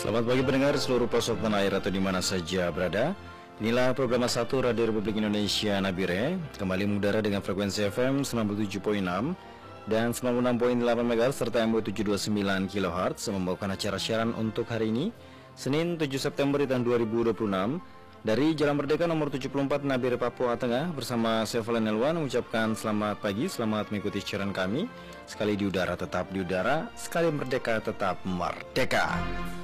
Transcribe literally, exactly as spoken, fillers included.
Selamat pagi pendengar seluruh pelosok tanah air atau di mana saja berada. Inilah program satu Radio Republik Indonesia Nabire, kembali mengudara dengan frekuensi F M sembilan puluh tujuh koma enam dan sembilan puluh enam koma delapan MHz serta M W tujuh ratus dua puluh sembilan kilohertz membawakan acara siaran untuk hari ini, Senin tujuh September tahun dua ribu dua puluh enam dari Jalan Merdeka nomor tujuh puluh empat Nabire, Papua Tengah. Bersama saya Valen Elwan mengucapkan selamat pagi, selamat mengikuti siaran kami. Sekali di udara tetap di udara, sekali merdeka tetap merdeka.